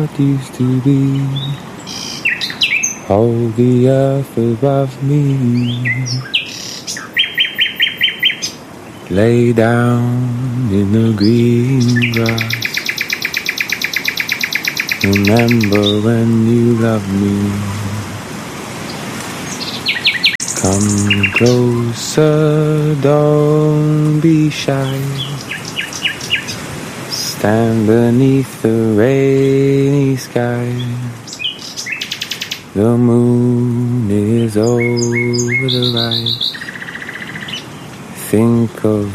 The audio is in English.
what used to be. Hold the earth above me. Lay down in the green grass. Remember when you loved me. Come closer, don't be shy. Stand beneath the rainy sky. The moon is over the rise. Think of